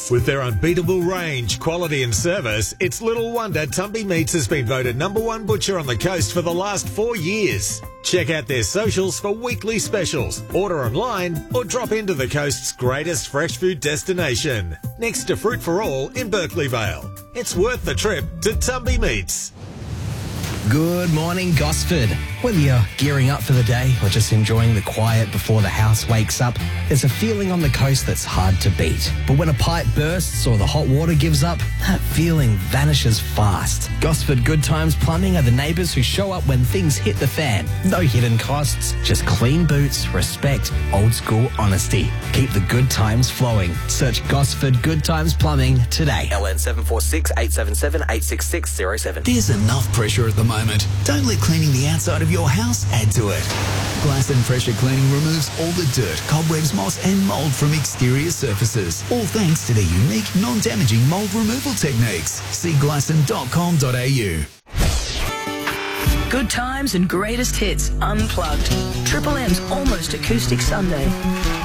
With their unbeatable range, quality and service, it's little wonder Tumby Meats has been voted #1 butcher on the coast for the last 4 years. Check out their socials for weekly specials, order online or drop into the coast's greatest fresh food destination, next to Fruit for All in Berkeley Vale. It's worth the trip to Tumby Meats. Good morning, Gosford. Whether you're gearing up for the day or just enjoying the quiet before the house wakes up, there's a feeling on the coast that's hard to beat. But when a pipe bursts or the hot water gives up, that feeling vanishes fast. Gosford Good Times Plumbing are the neighbours who show up when things hit the fan. No hidden costs, just clean boots, respect, old school honesty. Keep the good times flowing. Search Gosford Good Times Plumbing today. LN 746 877 86607. There's enough pressure at the moment. Don't let cleaning the outside of your house add to it. Glasson Pressure Cleaning removes all the dirt, cobwebs, moss and mould from exterior surfaces. All thanks to their unique, non-damaging mould removal techniques. See glasson.com.au. Good times and greatest hits unplugged. Triple M's Almost Acoustic Sunday.